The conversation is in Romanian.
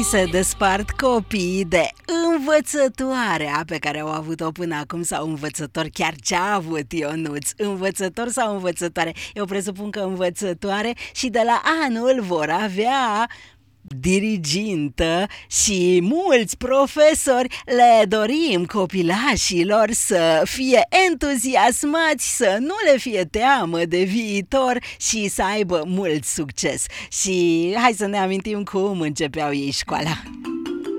Se despart copiii de învățătoarea pe care au avut-o până acum sau învățător, chiar ce a avut Ionuț, învățător sau învățătoare. Eu presupun că învățătoare și de la anul vor avea dirigintă și mulți profesori. Le dorim copilașilor să fie entuziasmați, să nu le fie teamă de viitor și să aibă mult succes. Și hai să ne amintim cum începeau ei școala.